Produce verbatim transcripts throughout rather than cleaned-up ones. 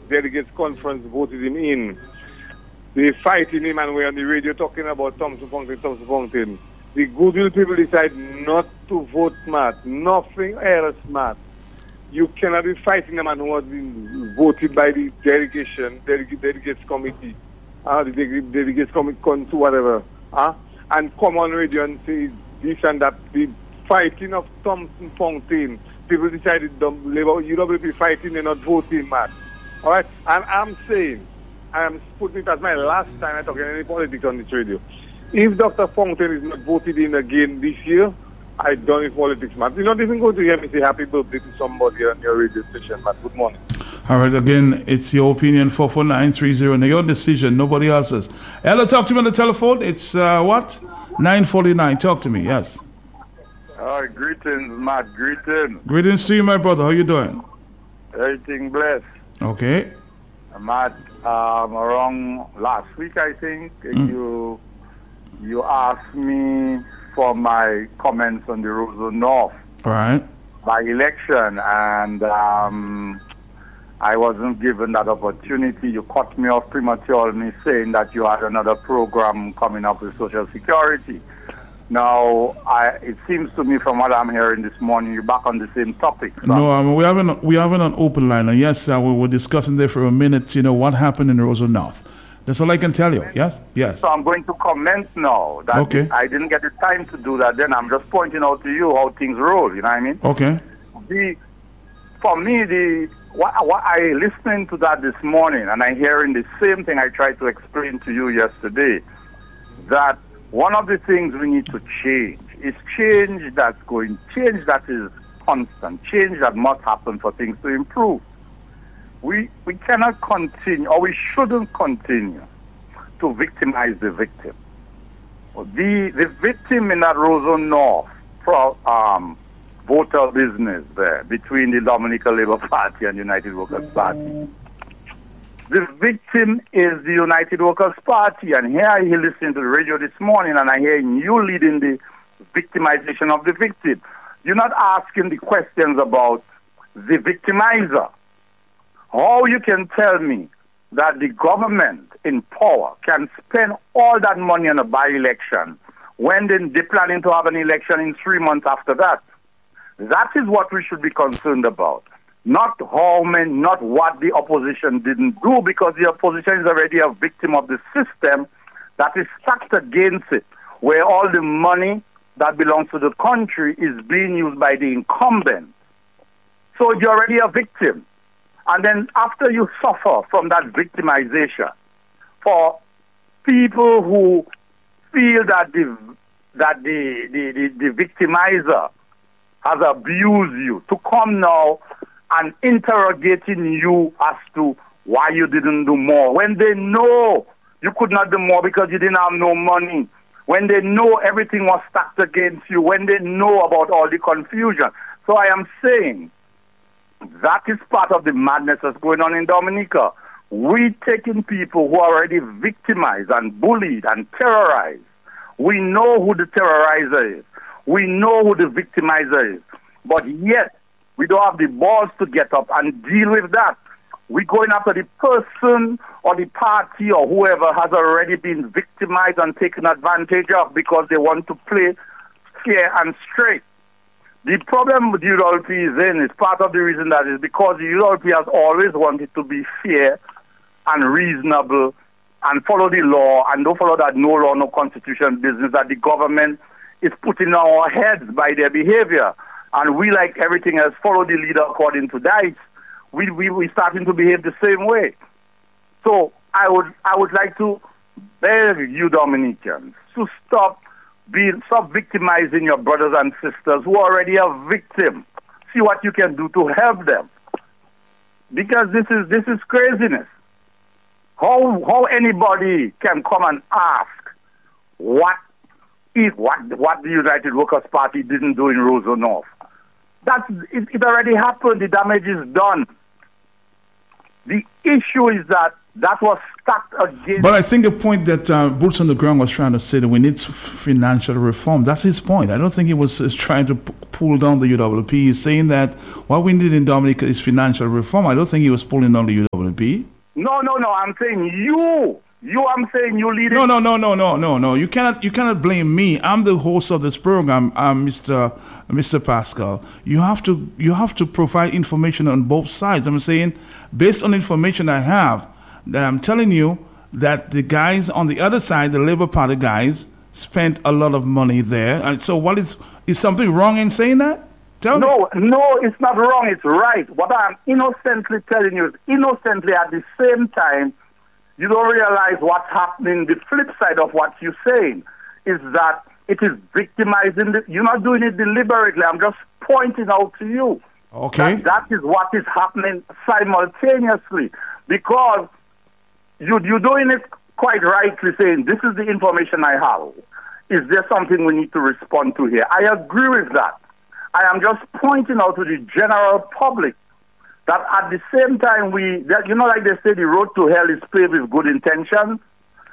delegates conference voted him in. They fighting him and we're on the radio talking about Thompson Fontaine, Thompson Fontaine. The Goodwill people decide not to vote Matt. Nothing else, Matt. You cannot be fighting the man who has been voted by the delegation, delegate, delegates committee, uh, the delegates, delegates committee, to whatever, uh, and come on radio and say this and that. The fighting of Thompson Fontaine, people decided the Labour, U W P fighting, they're not voting, Matt. All right? And I'm saying, I am putting it as my last time I talk in any politics on this radio. If Doctor Fontaine is not voted in again this year, I done with politics, man. You're not even going to hear me say happy birthday to somebody on your radio station, man. Good morning. All right, again, it's your opinion, four four nine three zero, and your decision, nobody else's. Hello, talk to me on the telephone. It's, uh, what? nine forty-nine. Talk to me, yes. All right, greetings, Matt. Greetings. Greetings to you, my brother. How you doing? Everything blessed. Okay. Matt, um, around last week, I think, mm. you you asked me for my comments on the Roseau North right. by election, and um, I wasn't given that opportunity. You cut me off prematurely saying that you had another program coming up with Social Security. Now, I, it seems to me from what I'm hearing this morning, you're back on the same topic. So no, um, we haven't we haven't an open line. And yes, uh, we were discussing there for a minute, you know, what happened in Roseau North. That's all I can tell you. Yes? Yes. So I'm going to comment now that okay. I didn't get the time to do that then. I'm just pointing out to you how things roll, you know what I mean? Okay. The, for me, the what, what I listening to that this morning and I hearing the same thing I tried to explain to you yesterday, that one of the things we need to change is change that's going, change that is constant, change that must happen for things to improve. We we cannot continue, or we shouldn't continue, to victimize the victim. The the victim in that Roseau North pro, um, voter business there between the Dominica Labour Party and the United Workers Party. The victim is the United Workers Party, and here I hear listening to the radio this morning, and I hear you leading the victimization of the victim. You're not asking the questions about the victimizer. How you can tell me that the government in power can spend all that money on a by-election when then they're planning to have an election in three months after that? That is what we should be concerned about. Not how many, not what the opposition didn't do, because the opposition is already a victim of the system that is stacked against it, where all the money that belongs to the country is being used by the incumbent. So you're already a victim. And then after you suffer from that victimization, for people who feel that the that the, the, the, the victimizer has abused you, to come now and interrogating you as to why you didn't do more, when they know you could not do more because you didn't have no money, when they know everything was stacked against you, when they know about all the confusion. So I am saying, that is part of the madness that's going on in Dominica. We taking people who are already victimized and bullied and terrorized. We know who the terrorizer is. We know who the victimizer is. But yet, we don't have the balls to get up and deal with that. We're going after the person or the party or whoever has already been victimized and taken advantage of because they want to play fair and straight. The problem with U W P is in is part of the reason that is because the U W P has always wanted to be fair and reasonable and follow the law and don't follow that no law, no constitution business that the government is putting on our heads by their behavior. And we, like everything else, follow the leader according to dice. We we we starting to behave the same way. So I would I would like to beg you Dominicans to stop being stop victimizing your brothers and sisters who are already a victim. See what you can do to help them. Because this is this is craziness. How how anybody can come and ask what if what what the United Workers Party didn't do in Roseau North? That's it, it already happened. The damage is done. The issue is that that was stacked against... But I think the point that uh, Boots on the Ground was trying to say that we need f- financial reform, that's his point. I don't think he was uh, trying to p- pull down the U W P. He's saying that what we need in Dominica is financial reform. I don't think he was pulling down the U W P. No, no, no. I'm saying you. You, I'm saying you lead it. No, no, no, no, no, no, no. You cannot, you cannot blame me. I'm the host of this program, um, Mister Mister Pascal. You have to, you have to provide information on both sides. I'm saying, based on information I have, that I'm telling you that the guys on the other side, the Labour Party guys, spent a lot of money there. And so, what is is something wrong in saying that? Tell no, me. no, it's not wrong. It's right. What I'm innocently telling you is innocently at the same time. You don't realize what's happening. The flip side of what you're saying is that it is victimizing. The, you're not doing it deliberately. I'm just pointing out to you. Okay. That, that is what is happening simultaneously. Because you, you're doing it quite rightly, saying, this is the information I have. Is there something we need to respond to here? I agree with that. I am just pointing out to the general public that at the same time we, that, you know, like they say, the road to hell is paved with good intentions.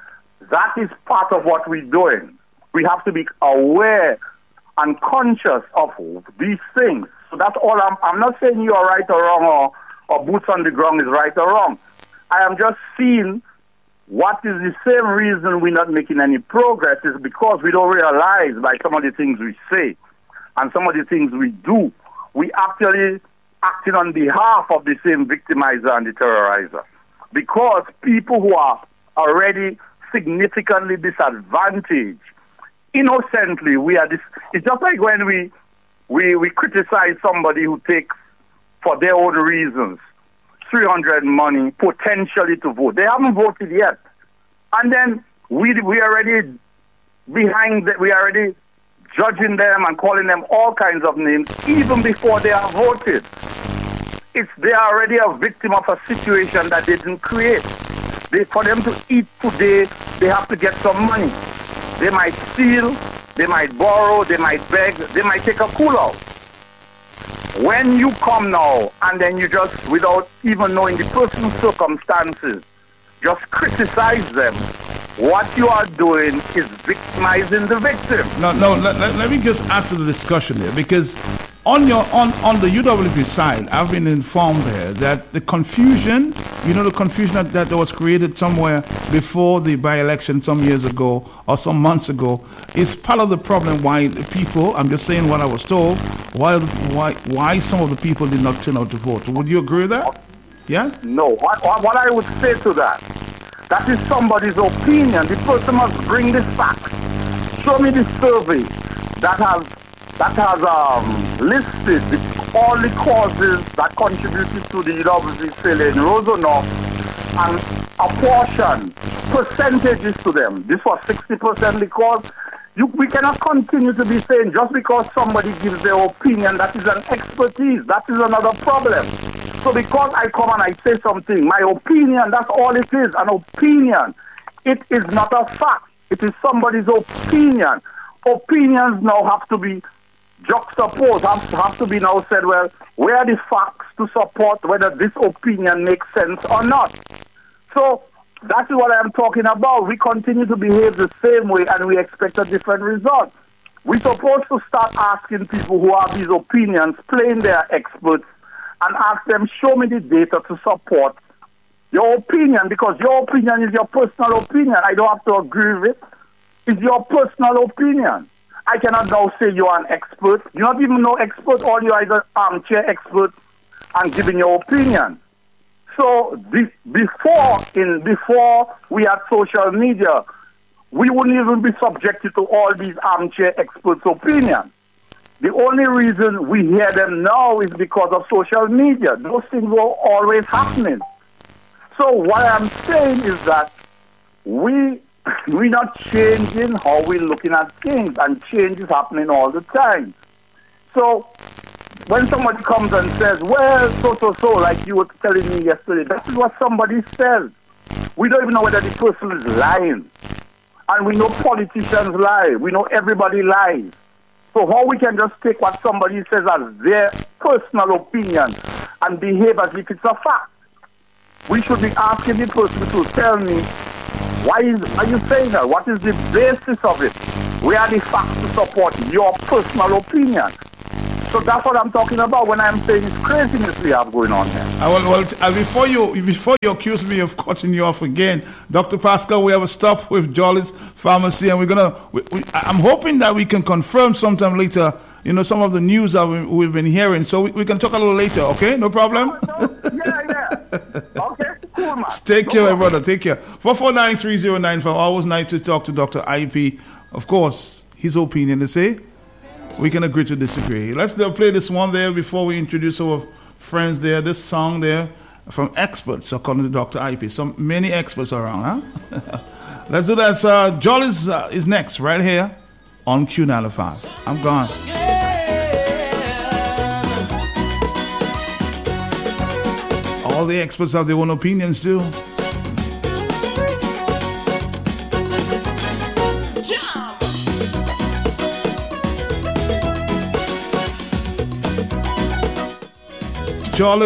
That is part of what we're doing. We have to be aware and conscious of these things. So that's all. I'm, I'm not saying you are right or wrong, or, or Boots on the Ground is right or wrong. I am just seeing what is the same reason we're not making any progress is because we don't realize by some of the things we say and some of the things we do, we actually acting on behalf of the same victimizer and the terrorizer. Because people who are already significantly disadvantaged, innocently, we are this. It's just like when we, we, we criticize somebody who takes, for their own reasons, three hundred money potentially to vote. They haven't voted yet. And then we, we are already behind, the, we are already judging them and calling them all kinds of names even before they have voted. It's, they are already a victim of a situation that they didn't create. They, for them to eat today, they have to get some money. They might steal, they might borrow, they might beg, they might take a cool out. When you come now and then you just, without even knowing the person's circumstances, just criticize them, what you are doing is victimizing the victim. No, no. Let, let, let me just add to the discussion here, because on your on, on the U W P side, I've been informed there that the confusion, you know, the confusion that, that was created somewhere before the by-election some years ago or some months ago, is part of the problem. Why the people? I'm just saying what I was told. Why why why some of the people did not turn out to vote? Would you agree with that? Yes? No. What, what I would say to that, that is somebody's opinion. The person must bring the facts. Show me the survey that has that has um, listed the, all the causes that contributed to the U W P failure in Roanoke and apportion percentages to them. This was sixty percent the cause. You, we cannot continue to be saying just because somebody gives their opinion, that is an expertise. That is another problem. So because I come and I say something, my opinion, that's all it is, an opinion. It is not a fact. It is somebody's opinion. Opinions now have to be juxtaposed, have, have to be now said, well, where are the facts to support whether this opinion makes sense or not? So that's what I'm talking about. We continue to behave the same way and we expect a different result. We're supposed to start asking people who have these opinions, playing their experts, and ask them, show me the data to support your opinion, because your opinion is your personal opinion. I don't have to agree with it. It's your personal opinion. I cannot now say you are an expert. You're not even no expert, or you are an armchair expert and giving your opinion. So this, before in before we had social media, we wouldn't even be subjected to all these armchair experts' opinions. The only reason we hear them now is because of social media. Those things were always happening. So what I'm saying is that we, we're not changing how we're looking at things, and change is happening all the time. So when somebody comes and says, well, so, so, so, like you were telling me yesterday, that is what somebody says. We don't even know whether the person is lying. And we know politicians lie. We know everybody lies. So how we can just take what somebody says as their personal opinion and behave as if it's a fact? we should be asking the person to tell me, why is, are you saying that? What is the basis of it? Where are the facts to support your personal opinion? So that's what I'm talking about when I'm saying it's craziness we have going on here. Uh, well, well uh, before you before you accuse me of cutting you off again, Doctor Pascal, we have a stop with Jolly's Pharmacy, and we're gonna. We, we, I'm hoping that we can confirm sometime later. You know, some of the news that we, we've been hearing, so we, we can talk a little later. Okay, no problem. No, no, yeah, yeah. Okay, cool, man. Take no care, problem. my brother. Take care. Four four nine three zero nine five. Always nice to talk to Doctor I P. Of course, his opinion to say. We can agree to disagree. Let's play this one there before we introduce our friends there. This song there from experts, according to Doctor I P. So many experts around, huh? Let's do that. Uh, Jolly's uh, is next, right here on Q ninety-five. I'm gone. All the experts have their own opinions too. Jolly